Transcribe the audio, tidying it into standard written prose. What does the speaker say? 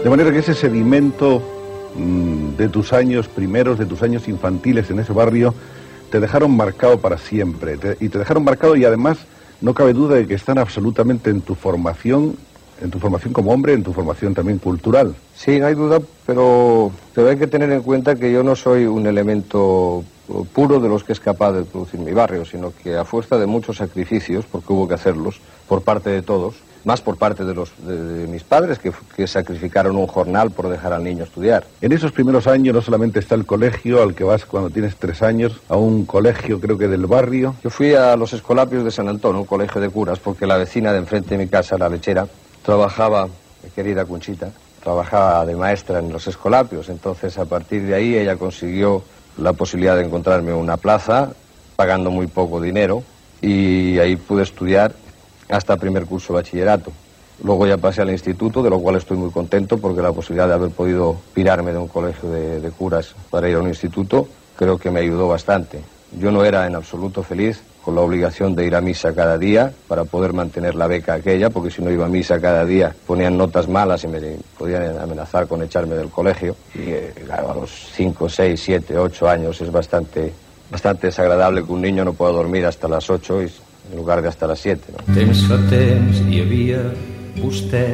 De manera que ese sedimento de tus años primeros, de tus años infantiles en ese barrio, te dejaron marcado para siempre. Y te dejaron marcado, y además no cabe duda de que están absolutamente en tu formación como hombre, en tu formación también cultural. Sí, no hay duda, pero hay que tener en cuenta que yo no soy un elemento puro de los que es capaz de producir mi barrio, sino que a fuerza de muchos sacrificios, porque hubo que hacerlos, por parte de todos, más por parte de mis padres, que sacrificaron un jornal por dejar al niño estudiar. En esos primeros años no solamente está el colegio al que vas cuando tienes 3 años, a un colegio creo que del barrio. Yo fui a los Escolapios de San Antón, un colegio de curas, porque la vecina de enfrente de mi casa, la lechera, trabajaba, mi querida Conchita, trabajaba de maestra en los Escolapios. Entonces, a partir de ahí, ella consiguió la posibilidad de encontrarme una plaza, pagando muy poco dinero, y ahí pude estudiar hasta primer curso de bachillerato. Luego ya pasé al instituto, de lo cual estoy muy contento, porque la posibilidad de haber podido pirarme de un colegio de curas para ir a un instituto, creo que me ayudó bastante. Yo no era en absoluto feliz con la obligación de ir a misa cada día para poder mantener la beca aquella, porque si no iba a misa cada día ponían notas malas y me podían amenazar con echarme del colegio. Y claro, a los 5, 6, 7, 8 años es bastante desagradable que un niño no pueda dormir hasta las 8 en lugar de hasta las 7, ¿no? Temps fa temps hi havia vostè